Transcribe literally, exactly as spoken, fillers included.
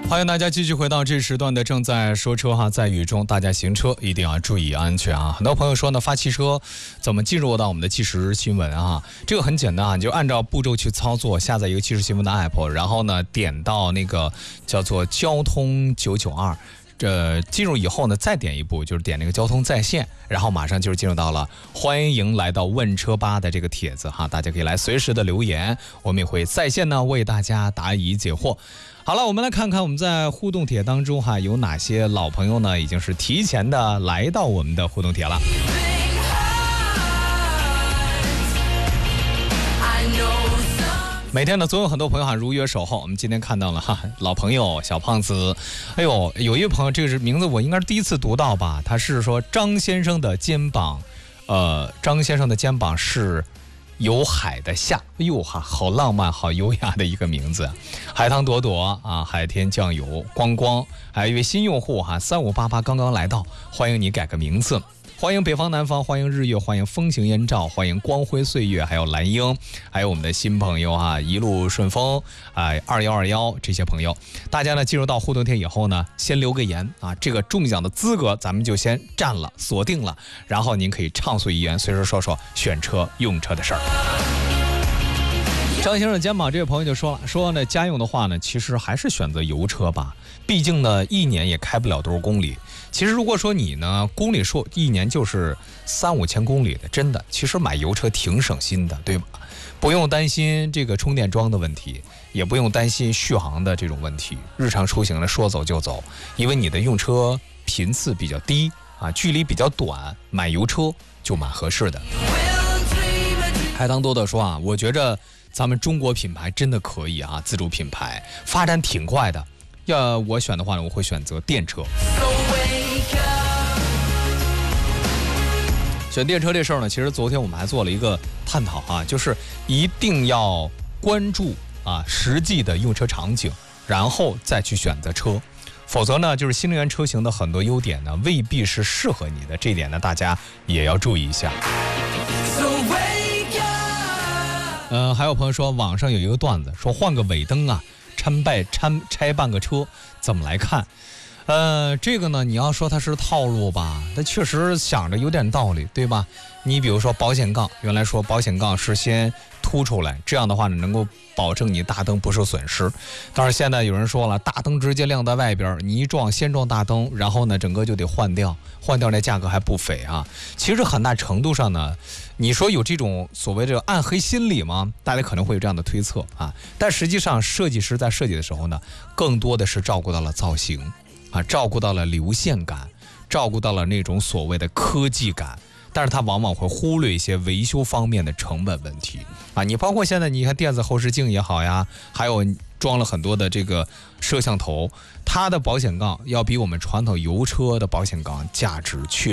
欢迎大家继续回到这时段的正在说车哈，在雨中大家行车一定要注意安全啊！很多朋友说呢，发汽车怎么进入到我们的即时新闻啊？这个很简单啊，你就按照步骤去操作，下载一个即时新闻的 app， 然后呢点到那个叫做交通九九二。这进入以后呢，再点一步，就是点那个交通在线，然后马上就是进入到了欢迎来到问车吧的这个帖子哈，大家可以来随时的留言，我们也会在线呢为大家答疑解惑。好了，我们来看看我们在互动帖当中哈有哪些老朋友呢，已经是提前的来到我们的互动帖了。每天呢，总有很多朋友哈如约守候。我们今天看到了哈老朋友小胖子，哎呦，有一位朋友，这个是名字我应该是第一次读到吧？他是说张先生的肩膀，呃，张先生的肩膀是有海的夏，哎呦哈，好浪漫，好优雅的一个名字。海棠朵朵啊，海天酱油光光，还有一位新用户哈，三五八八刚刚来到，欢迎你改个名字。欢迎北方南方，欢迎日月，欢迎风行烟照，欢迎光辉岁月，还有蓝鹰，还有我们的新朋友啊，一路顺风啊，二幺二幺这些朋友，大家呢进入到互动帖以后呢，先留个言啊，这个中奖的资格咱们就先占了，锁定了，然后您可以畅所欲言，随时说说选车用车的事儿。张先生的肩膀这位朋友就说了，说呢家用的话呢，其实还是选择油车吧，毕竟呢一年也开不了多少公里。其实如果说你呢公里数一年就是三五千公里的，真的其实买油车挺省心的，对吧？不用担心这个充电桩的问题，也不用担心续航的这种问题，日常出行呢说走就走，因为你的用车频次比较低啊，距离比较短，买油车就蛮合适的。海棠多多说啊，我觉着咱们中国品牌真的可以啊，自主品牌发展挺快的。要我选的话呢，我会选择电车。选电车这事儿呢，其实昨天我们还做了一个探讨啊，就是一定要关注啊实际的用车场景，然后再去选择车。否则呢，就是新能源车型的很多优点呢，未必是适合你的，这点呢，大家也要注意一下。呃，还有朋友说，网上有一个段子，说换个尾灯啊，掺半掺拆半个车，怎么来看？呃，这个呢，你要说它是套路吧，它确实想着有点道理，对吧？你比如说保险杠，原来说保险杠是先凸出来，这样的话呢，能够保证你大灯不受损失。但是现在有人说了，大灯直接亮在外边，你一撞先撞大灯，然后呢，整个就得换掉，换掉那价格还不菲啊。其实很大程度上呢，你说有这种所谓的暗黑心理吗？大家可能会有这样的推测啊。但实际上，设计师在设计的时候呢，更多的是照顾到了造型啊，照顾到了流线感，照顾到了那种所谓的科技感。但是它往往会忽略一些维修方面的成本问题啊！你包括现在你看电子后视镜也好呀，还有装了很多的这个摄像头，它的保险杠要比我们传统油车的保险杠价值确